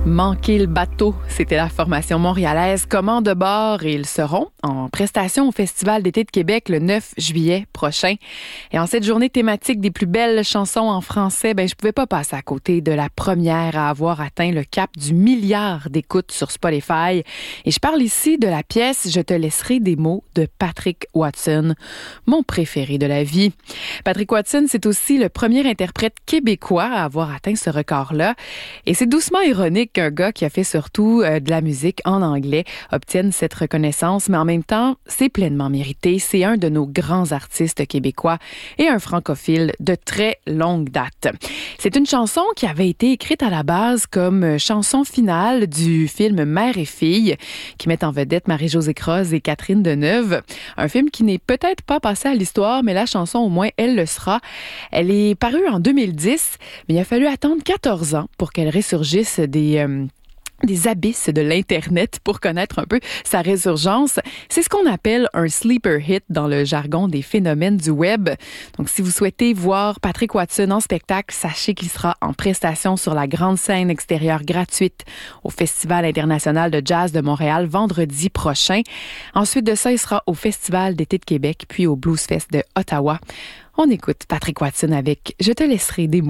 Manquer le bateau, c'était la formation montréalaise Commande de bord et ils seront en prestation au Festival d'été de Québec le 9 juillet prochain. Et en cette journée thématique des plus belles chansons en français, je pouvais pas passer à côté de la première à avoir atteint le cap du milliard d'écoutes sur Spotify. Et je parle ici de la pièce Je te laisserai des mots de Patrick Watson, mon préféré de la vie. Patrick Watson, c'est aussi le premier interprète québécois à avoir atteint ce record-là. Et c'est doucement ironique qu'un gars qui a fait surtout de la musique en anglais obtienne cette reconnaissance, mais en même temps, c'est pleinement mérité. C'est un de nos grands artistes québécois et un francophile de très longue date. C'est une chanson qui avait été écrite à la base comme chanson finale du film Mère et fille, qui met en vedette Marie-Josée Croze et Catherine Deneuve. Un film qui n'est peut-être pas passé à l'histoire, mais la chanson, au moins, elle le sera. Elle est parue en 2010, mais il a fallu attendre 14 ans pour qu'elle ressurgisse des abysses de l'Internet pour connaître un peu sa résurgence. C'est ce qu'on appelle un sleeper hit dans le jargon des phénomènes du web. Donc, si vous souhaitez voir Patrick Watson en spectacle, sachez qu'il sera en prestation sur la grande scène extérieure gratuite au Festival international de jazz de Montréal vendredi prochain. Ensuite de ça, il sera au Festival d'été de Québec puis au Blues Fest de Ottawa. On écoute Patrick Watson avec « Je te laisserai des mots ».